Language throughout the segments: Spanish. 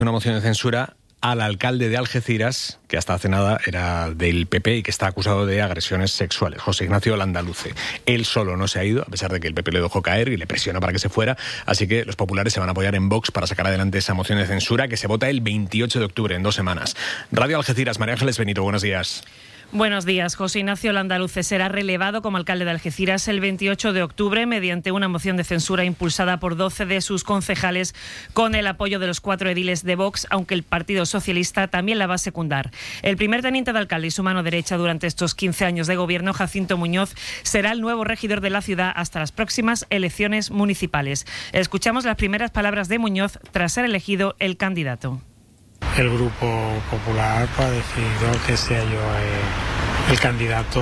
Una moción de censura al alcalde de Algeciras, que hasta hace nada era del PP y que está acusado de agresiones sexuales, José Ignacio Landaluce. Él solo no se ha ido, a pesar de que el PP le dejó caer y le presiona para que se fuera, así que los populares se van a apoyar en Vox para sacar adelante esa moción de censura que se vota el 28 de octubre, en 2 semanas. Radio Algeciras, María Ángeles Benito, buenos días. Buenos días. José Ignacio Landaluce será relevado como alcalde de Algeciras el 28 de octubre mediante una moción de censura impulsada por 12 de sus concejales con el apoyo de los 4 ediles de Vox, aunque el Partido Socialista también la va a secundar. El primer teniente de alcalde y su mano derecha durante estos 15 años de gobierno, Jacinto Muñoz, será el nuevo regidor de la ciudad hasta las próximas elecciones municipales. Escuchamos las primeras palabras de Muñoz tras ser elegido el candidato. El Grupo Popular ha decidido que sea yo el candidato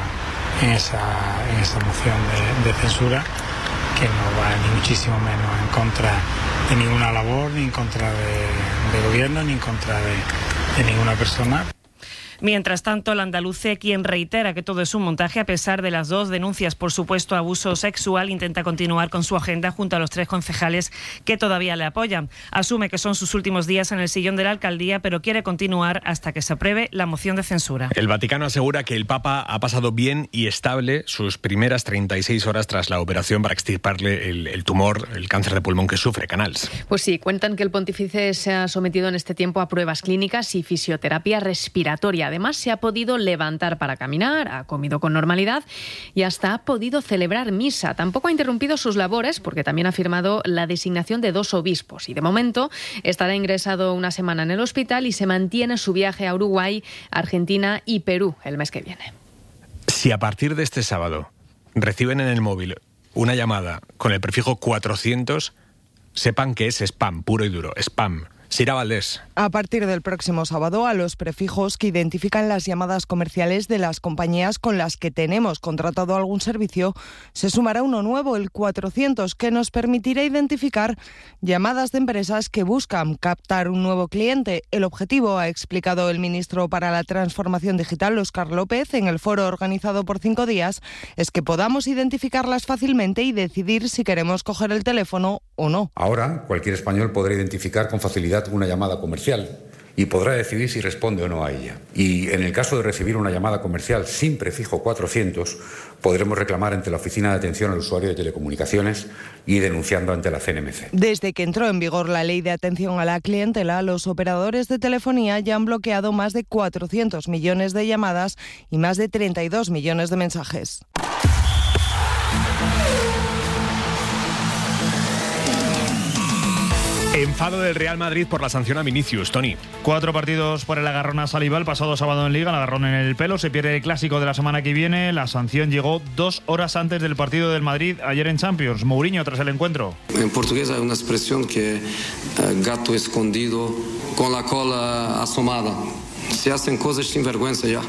en esa moción de censura, que no va ni muchísimo menos en contra de ninguna labor, ni en contra de gobierno, ni en contra de ninguna persona. Mientras tanto, Landaluce, quien reitera que todo es un montaje a pesar de las 2 denuncias por supuesto abuso sexual, intenta continuar con su agenda junto a los 3 concejales que todavía le apoyan. Asume que son sus últimos días en el sillón de la alcaldía, pero quiere continuar hasta que se apruebe la moción de censura. El Vaticano asegura que el Papa ha pasado bien y estable sus primeras 36 horas tras la operación para extirparle el tumor, el cáncer de pulmón que sufre, Canals. Pues sí, cuentan que el pontífice se ha sometido en este tiempo a pruebas clínicas y fisioterapia respiratoria. Además, se ha podido levantar para caminar, ha comido con normalidad y hasta ha podido celebrar misa. Tampoco ha interrumpido sus labores porque también ha firmado la designación de 2 obispos y de momento estará ingresado una semana en el hospital y se mantiene su viaje a Uruguay, Argentina y Perú el mes que viene. Si a partir de este sábado reciben en el móvil una llamada con el prefijo 400, sepan que es spam, puro y duro, spam. Sira Valdés. A partir del próximo sábado, a los prefijos que identifican las llamadas comerciales de las compañías con las que tenemos contratado algún servicio, se sumará uno nuevo, el 400, que nos permitirá identificar llamadas de empresas que buscan captar un nuevo cliente. El objetivo, ha explicado el ministro para la Transformación Digital, Óscar López, en el foro organizado por 5 días, es que podamos identificarlas fácilmente y decidir si queremos coger el teléfono o no. Ahora, cualquier español podrá identificar con facilidad una llamada comercial y podrá decidir si responde o no a ella. Y en el caso de recibir una llamada comercial sin prefijo 400, podremos reclamar ante la Oficina de Atención al Usuario de Telecomunicaciones y denunciando ante la CNMC. Desde que entró en vigor la Ley de Atención a la Clientela, los operadores de telefonía ya han bloqueado más de 400 millones de llamadas y más de 32 millones de mensajes. Enfado del Real Madrid por la sanción a Vinicius, Tony. 4 partidos por el agarrón a Saliba el pasado sábado en Liga, el agarrón en el pelo, se pierde el clásico de la semana que viene. La sanción llegó 2 horas antes del partido del Madrid ayer en Champions. Mourinho tras el encuentro. En portugués hay una expresión que gato escondido con la cola asomada. Se hacen cosas sin vergüenza ya.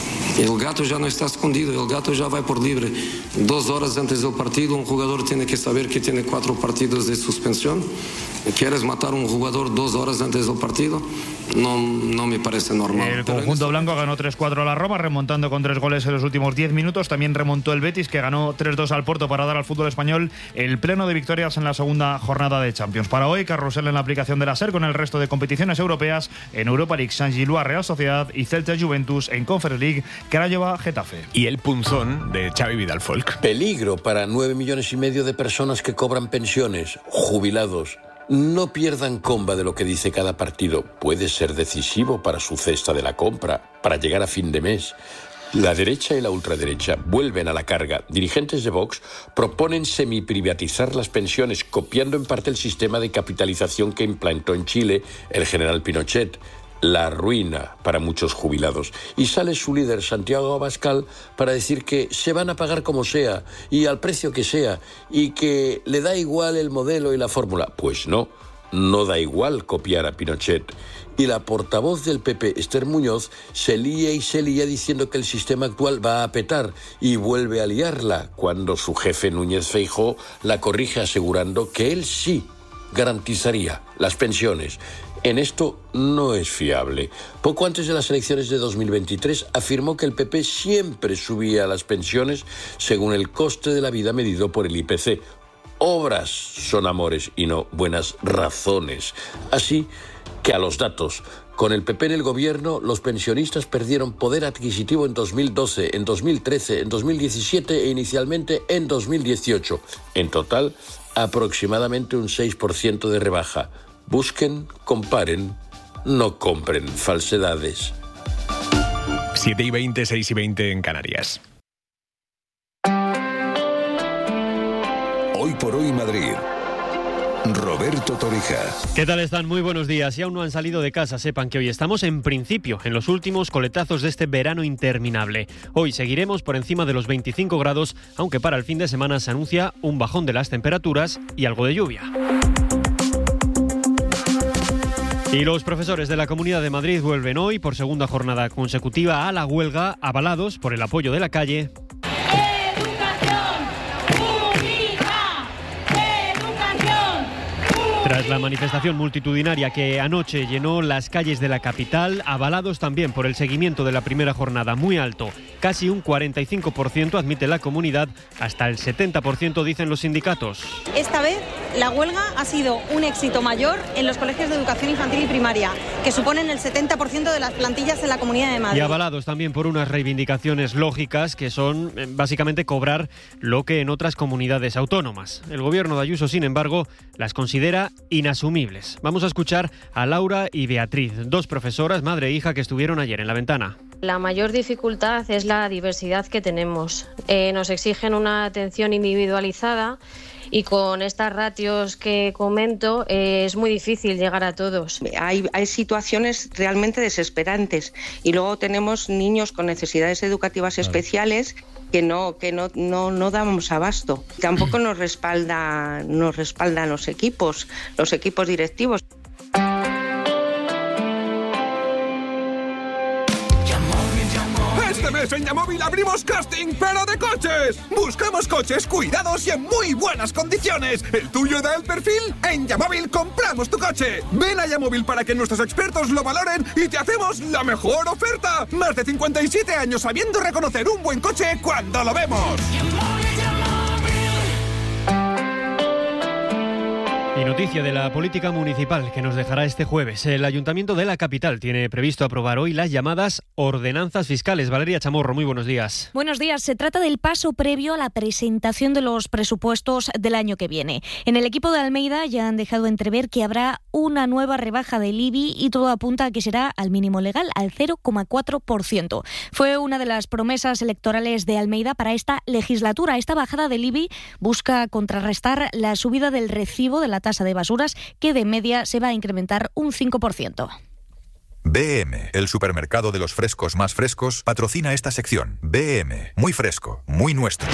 El gato ya no está escondido, el gato ya va por libre. 2 horas antes del partido, un jugador tiene que saber que tiene 4 partidos de suspensión. ¿Quieres matar a un jugador 2 horas antes del partido? No me parece normal. El conjunto blanco ganó 3-4 a la Roma, remontando con 3 goles en los últimos 10 minutos. También remontó el Betis, que ganó 3-2 al Porto para dar al fútbol español el pleno de victorias en la segunda jornada de Champions. Para hoy, carrusel en la aplicación de la SER con el resto de competiciones europeas. En Europa League, Saint-Gilloise Real Sociedad y Celta Juventus. En Conference League, Craiova Getafe. Y el punzón de Xavi Vidal Folk. Peligro para 9,5 millones de personas que cobran pensiones, jubilados. No pierdan comba de lo que dice cada partido. Puede ser decisivo para su cesta de la compra, para llegar a fin de mes. La derecha y la ultraderecha vuelven a la carga. Dirigentes de Vox proponen semiprivatizar las pensiones, copiando en parte el sistema de capitalización que implantó en Chile el general Pinochet. La ruina para muchos jubilados. Y sale su líder, Santiago Abascal, para decir que se van a pagar como sea y al precio que sea y que le da igual el modelo y la fórmula. Pues no da igual copiar a Pinochet. Y la portavoz del PP, Esther Muñoz, se lía diciendo que el sistema actual va a petar y vuelve a liarla cuando su jefe Núñez Feijóo la corrige asegurando que él sí garantizaría las pensiones. En esto no es fiable. Poco antes de las elecciones de 2023 afirmó que el PP siempre subía las pensiones según el coste de la vida medido por el IPC. Obras son amores y no buenas razones. Así que a los datos. Con el PP en el gobierno, los pensionistas perdieron poder adquisitivo en 2012, en 2013, en 2017 e inicialmente en 2018. En total, aproximadamente un 6% de rebaja. Busquen, comparen, no compren falsedades. 7:20, 6:20 en Canarias. Hoy por hoy Madrid. Roberto Torija. ¿Qué tal están? Muy buenos días. Si aún no han salido de casa, sepan que hoy estamos en principio en los últimos coletazos de este verano interminable. Hoy seguiremos por encima de los 25 grados, aunque para el fin de semana se anuncia un bajón de las temperaturas y algo de lluvia. Y los profesores de la Comunidad de Madrid vuelven hoy por segunda jornada consecutiva a la huelga, avalados por el apoyo de la calle. Tras la manifestación multitudinaria que anoche llenó las calles de la capital, avalados también por el seguimiento de la primera jornada muy alto, casi un 45% admite la comunidad, hasta el 70% dicen los sindicatos. Esta vez la huelga ha sido un éxito mayor en los colegios de educación infantil y primaria, que suponen el 70% de las plantillas en la Comunidad de Madrid. Y avalados también por unas reivindicaciones lógicas que son básicamente cobrar lo que en otras comunidades autónomas. El gobierno de Ayuso, sin embargo, las considera inasumibles. Vamos a escuchar a Laura y Beatriz, dos profesoras, madre e hija, que estuvieron ayer en La Ventana. La mayor dificultad es la diversidad que tenemos. Nos exigen una atención individualizada y con estas ratios que comento es muy difícil llegar a todos. Hay situaciones realmente desesperantes y luego tenemos niños con necesidades educativas especiales que no damos abasto. Tampoco nos respaldan los equipos directivos. Este mes en Yamóvil abrimos casting, pero de coches. Buscamos coches cuidados y en muy buenas condiciones. ¿El tuyo da el perfil? En Yamóvil compramos tu coche. Ven a Yamóvil para que nuestros expertos lo valoren y te hacemos la mejor oferta. Más de 57 años sabiendo reconocer un buen coche cuando lo vemos. Y noticia de la política municipal que nos dejará este jueves. El Ayuntamiento de la capital tiene previsto aprobar hoy las llamadas ordenanzas fiscales. Valeria Chamorro, muy buenos días. Buenos días. Se trata del paso previo a la presentación de los presupuestos del año que viene. En el equipo de Almeida ya han dejado entrever que habrá una nueva rebaja del IBI y todo apunta a que será al mínimo legal, al 0,4%. Fue una de las promesas electorales de Almeida para esta legislatura. Esta bajada del IBI busca contrarrestar la subida del recibo de la tasa de basuras, que de media se va a incrementar un 5%. BM, el supermercado de los frescos más frescos, patrocina esta sección. BM, muy fresco, muy nuestro.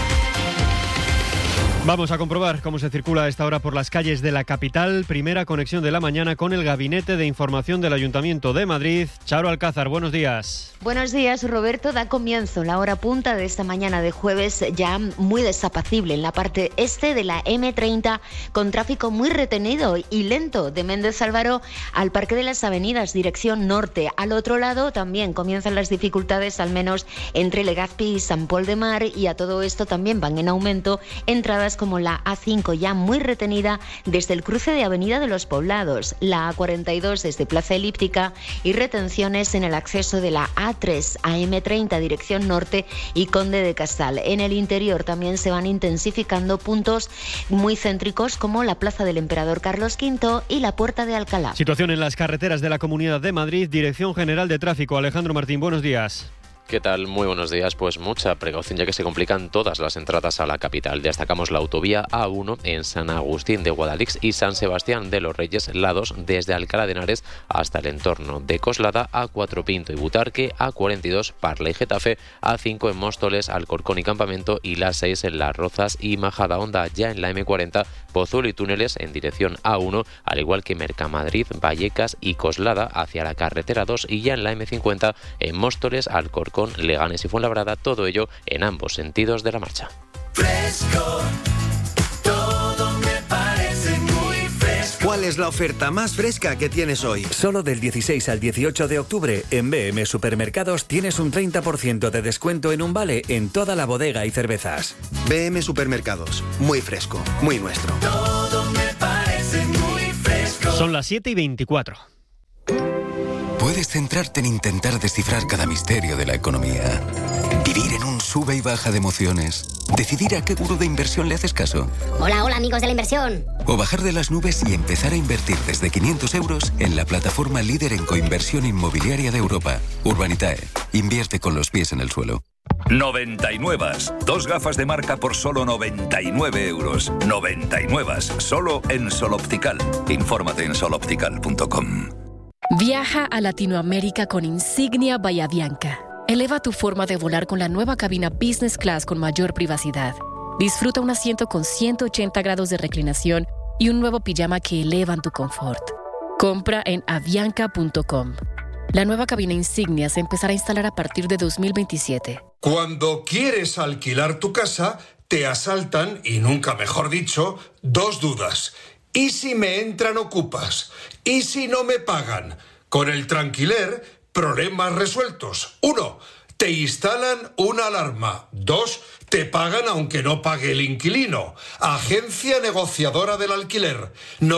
Vamos a comprobar cómo se circula a esta hora por las calles de la capital. Primera conexión de la mañana con el Gabinete de Información del Ayuntamiento de Madrid. Charo Alcázar, buenos días. Buenos días, Roberto. Da comienzo la hora punta de esta mañana de jueves, ya muy desapacible en la parte este de la M30, con tráfico muy retenido y lento de Méndez Álvaro al Parque de las Avenidas, dirección norte. Al otro lado también comienzan las dificultades, al menos entre Legazpi y San Pol de Mar, y a todo esto también van en aumento entradas como la A5 ya muy retenida desde el cruce de Avenida de los Poblados, la A42 desde Plaza Elíptica y retenciones en el acceso de la A3 a M30 dirección norte y Conde de Casal. En el interior también se van intensificando puntos muy céntricos como la Plaza del Emperador Carlos V y la Puerta de Alcalá. Situación en las carreteras de la Comunidad de Madrid, Dirección General de Tráfico. Alejandro Martín, buenos días. ¿Qué tal? Muy buenos días. Pues mucha precaución ya que se complican todas las entradas a la capital. Destacamos la autovía A1 en San Agustín de Guadalix y San Sebastián de los Reyes, lados desde Alcalá de Henares hasta el entorno de Coslada, A4 Pinto y Butarque, A42 Parla y Getafe, A5 en Móstoles, Alcorcón y Campamento y la 6 en Las Rozas y Majadahonda. Ya en la M40 Pozuelo y Túneles en dirección A1, al igual que Mercamadrid, Vallecas y Coslada hacia la carretera 2 y ya en la M50 en Móstoles, Alcorcón, Leganés y Fuenlabrada, todo ello en ambos sentidos de la marcha. Fresco, todo me parece muy fresco. ¿Cuál es la oferta más fresca que tienes hoy? Solo del 16 al 18 de octubre en BM Supermercados tienes un 30% de descuento en un vale en toda la bodega y cervezas. BM Supermercados, muy fresco, muy nuestro. Todo me parece muy fresco. Son las 7:24. puedes centrarte en intentar descifrar cada misterio de la economía. Vivir en un sube y baja de emociones. Decidir a qué gurú de inversión le haces caso. Hola, amigos de la inversión. O bajar de las nubes y empezar a invertir desde 500 euros en la plataforma líder en coinversión inmobiliaria de Europa. Urbanitae. Invierte con los pies en el suelo. 99. 2 gafas de marca por solo 99 euros. 99. Solo en Sol Optical. Infórmate en soloptical.com. Viaja a Latinoamérica con Insignia Bahía Bianca. Eleva tu forma de volar con la nueva cabina Business Class con mayor privacidad. Disfruta un asiento con 180 grados de reclinación y un nuevo pijama que elevan tu confort. Compra en avianca.com. La nueva cabina Insignia se empezará a instalar a partir de 2027. Cuando quieres alquilar tu casa, te asaltan, y nunca mejor dicho, 2 dudas. ¿Y si me entran ocupas? ¿Y si no me pagan? Con el Tranquiler, problemas resueltos. 1. Te instalan una alarma. 2. Te pagan aunque no pague el inquilino. Agencia negociadora del alquiler.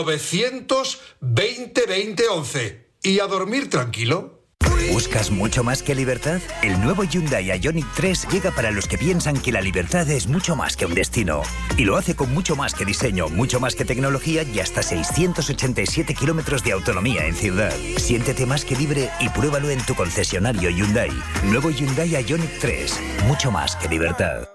920-2011. ¿Y a dormir tranquilo? ¿Buscas mucho más que libertad? El nuevo Hyundai Ioniq 3 llega para los que piensan que la libertad es mucho más que un destino. Y lo hace con mucho más que diseño, mucho más que tecnología y hasta 687 kilómetros de autonomía en ciudad. Siéntete más que libre y pruébalo en tu concesionario Hyundai. Nuevo Hyundai Ioniq 3. Mucho más que libertad.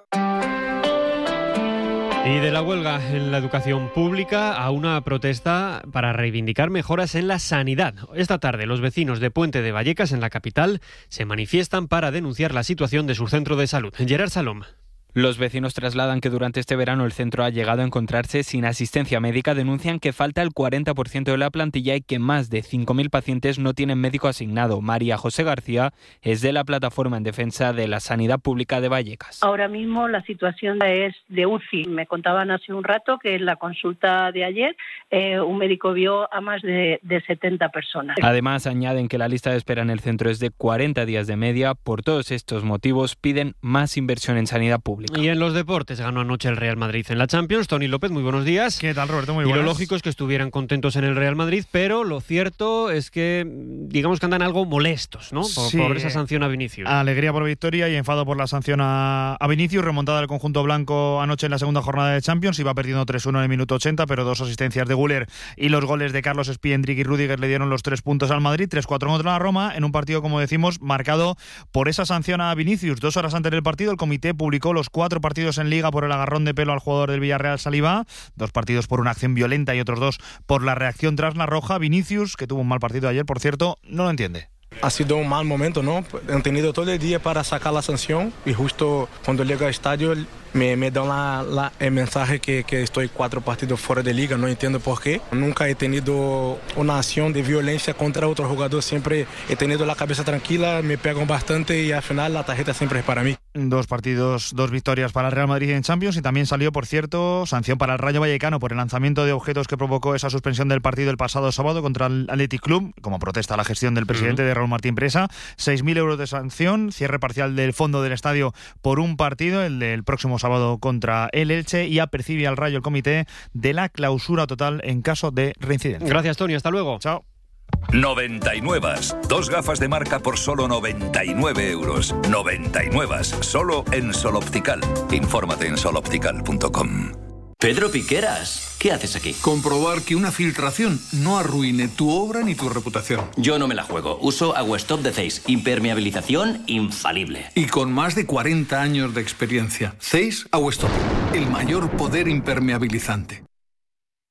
Y de la huelga en la educación pública a una protesta para reivindicar mejoras en la sanidad. Esta tarde los vecinos de Puente de Vallecas, en la capital, se manifiestan para denunciar la situación de su centro de salud. Gerard Salom. Los vecinos trasladan que durante este verano el centro ha llegado a encontrarse sin asistencia médica, denuncian que falta el 40% de la plantilla y que más de 5.000 pacientes no tienen médico asignado. María José García es de la Plataforma en Defensa de la Sanidad Pública de Vallecas. Ahora mismo la situación es de UCI. Me contaban hace un rato que en la consulta de ayer un médico vio a más de 70 personas. Además, añaden que la lista de espera en el centro es de 40 días de media. Por todos estos motivos piden más inversión en sanidad pública. Y en los deportes ganó anoche el Real Madrid en la Champions. Tony López, muy buenos días. ¿Qué tal, Roberto? Muy buenas. Y lo lógico es que estuvieran contentos en el Real Madrid, pero lo cierto es que digamos que andan algo molestos, ¿no? Por esa sanción a Vinicius. Alegría por victoria y enfado por la sanción a Vinicius. Remontada del conjunto blanco anoche en la segunda jornada de Champions. Iba perdiendo 3-1 en el minuto 80, pero 2 asistencias de Güler y los goles de Carlos Espí, Endrick y Rüdiger le dieron los 3 puntos al Madrid. 3-4 contra la Roma, en un partido, como decimos, marcado por esa sanción a Vinicius. 2 horas antes del partido, el comité publicó los 4 partidos en Liga por el agarrón de pelo al jugador del Villarreal, Saliba. 2 partidos por una acción violenta y otros 2 por la reacción tras la roja. Vinicius, que tuvo un mal partido ayer, por cierto, no lo entiende. Ha sido un mal momento, ¿no? Han tenido todo el día para sacar la sanción y justo cuando llega al estadio me dan el mensaje que estoy 4 partidos fuera de liga, no entiendo por qué. Nunca he tenido una acción de violencia contra otro jugador, siempre he tenido la cabeza tranquila, me pegan bastante y al final la tarjeta siempre es para mí. 2 partidos, 2 victorias para el Real Madrid en Champions y también salió, por cierto, sanción para el Rayo Vallecano por el lanzamiento de objetos que provocó esa suspensión del partido el pasado sábado contra el Athletic Club, como protesta a la gestión del presidente de Raúl Martín Presa. 6.000 euros de sanción, cierre parcial del fondo del estadio por un partido, el del próximo sábado contra el Elche, y apercibe al Rayo el comité de la clausura total en caso de reincidencia. Gracias, Tony. Hasta luego. Chao. 99. 2 gafas de marca por solo 99 euros. 99. Solo en Sol Optical. Infórmate en soloptical.com. Pedro Piqueras, ¿qué haces aquí? Comprobar que una filtración no arruine tu obra ni tu reputación. Yo no me la juego. Uso Aguastop de Zeiss. Impermeabilización infalible. Y con más de 40 años de experiencia. Zeiss Aguastop, el mayor poder impermeabilizante.